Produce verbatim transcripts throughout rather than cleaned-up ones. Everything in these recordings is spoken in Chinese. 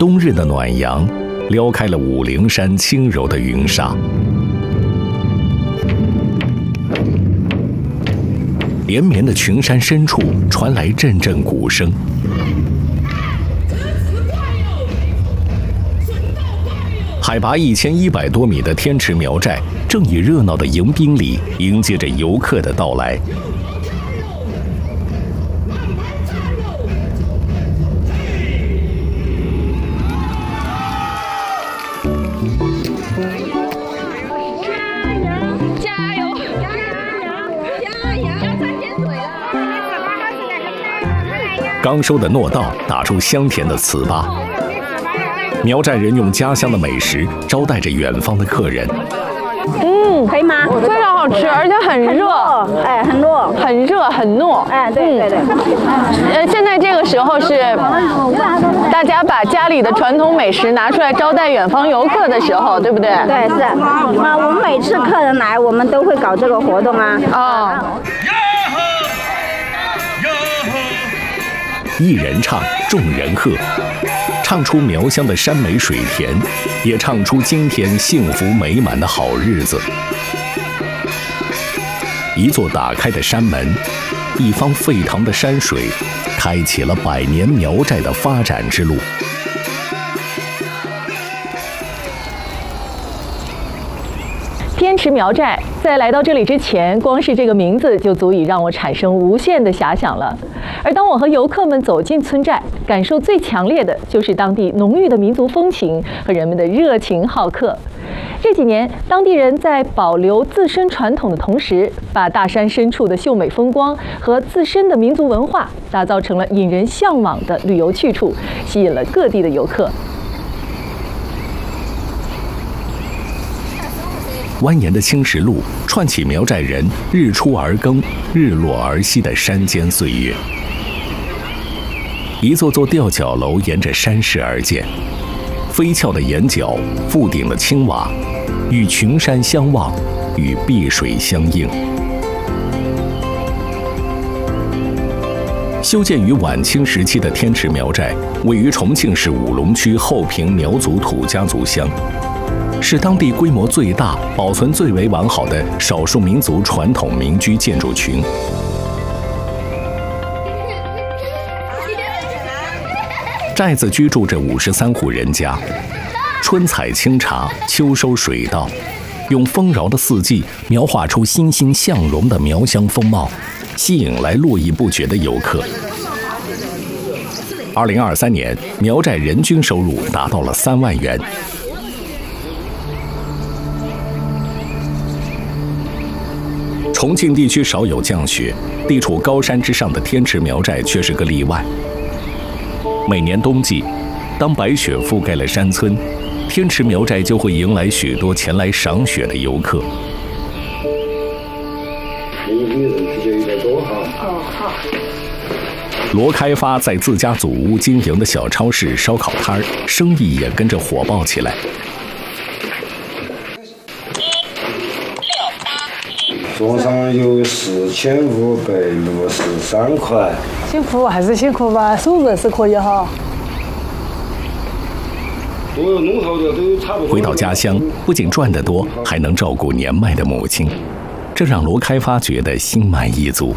冬日的暖阳撩开了五陵山轻柔的云纱，连绵的群山深处传来阵阵鼓声。海拔一千一百多米的天池苗寨正以热闹的迎宾礼迎接着游客的到来。刚收的糯稻打出香甜的糍粑，苗寨人用家乡的美食招待着远方的客人。 嗯，可以吗？非常好吃，而且很热， 哎，很糯， 很热，很糯。 哎，对对对。 呃，现在这个时候是大家把家里的传统美食拿出来招待远方游客的时候，对不对？ 对，是。啊，我们每次客人来，我们都会搞这个活动啊。 啊。 一人唱，众人和，唱出苗乡的山美水甜，也唱出今天幸福美满的好日子。一座打开的山门，一方沸腾的山水，开启了百年苗寨的发展之路。 天池苗寨在来到这里之前，光是这个名字就足以让我产生无限的遐想了。而当我和游客们走进村寨，感受最强烈的就是当地浓郁的民族风情和人们的热情好客。这几年，当地人在保留自身传统的同时，把大山深处的秀美风光和自身的民族文化打造成了引人向往的旅游去处，吸引了各地的游客。 蜿蜒的青石路串起苗寨人日出而更、日落而息的山间岁月。一座座吊脚楼沿着山势而建，飞翘的檐角、覆顶的青瓦，与群山相望，与碧水相映。修建于晚清时期的天池苗寨，位于重庆市武隆区后坪苗族土家族乡，是当地规模最大、保存最为完好的少数民族传统民居建筑群。寨子居住着五十三户人家，春采清茶，秋收水稻，用丰饶的四季描画出欣欣向荣的苗乡风貌，吸引来络绎不绝的游客。二零二三年，苗寨人均收入达到了三万元。重庆地区少有降雪，地处高山之上的天池苗寨却是个例外。每年冬季，当白雪覆盖了山村，天池苗寨就会迎来许多前来赏雪的游客。罗开发在自家祖屋经营的小超市、烧烤摊儿，生意也跟着火爆起来。 桌上有四千五百六十三块。 辛苦还是辛苦吧，收入是可以哈。 回到家乡，不仅赚得多，还能照顾年迈的母亲，这让罗开发觉得心满意足。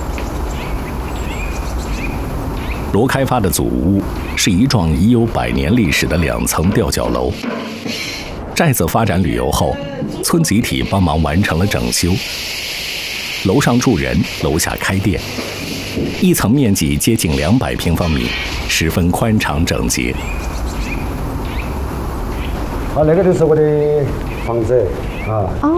罗开发的祖屋是一幢已有百年历史的两层吊脚楼。寨子发展旅游后，村集体帮忙完成了整修。楼上住人，楼下开店，一层面积接近两百平方米，十分宽敞整洁。 啊，那个就是我的房子啊。